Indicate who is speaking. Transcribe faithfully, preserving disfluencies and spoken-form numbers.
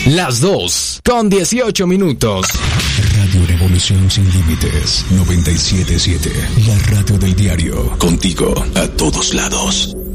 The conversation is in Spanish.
Speaker 1: Las dos, con dieciocho minutos.
Speaker 2: Radio Revolución Sin Límites, noventa y siete punto siete. La radio del diario. Contigo a todos lados.